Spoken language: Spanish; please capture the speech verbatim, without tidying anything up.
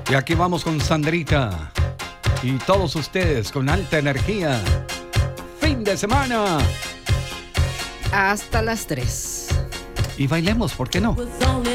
Y aquí vamos con Sandrita y todos ustedes con alta energía. Fin de semana. Hasta las tres. Y bailemos, ¿por qué no?